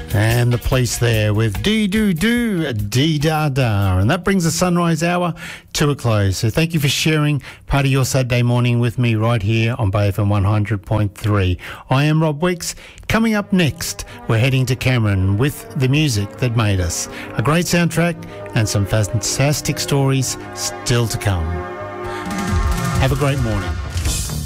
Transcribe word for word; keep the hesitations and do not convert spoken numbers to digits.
And the Police there with Dee Doo Doo Dee Da Da. And that brings the Sunrise Hour to a close. So thank you for sharing part of your Saturday morning with me right here on Bay F M one hundred point three. I am Rob Weeks. Coming up next, we're heading to Cameron with the music that made us. A great soundtrack and some fantastic stories still to come. Have a great morning.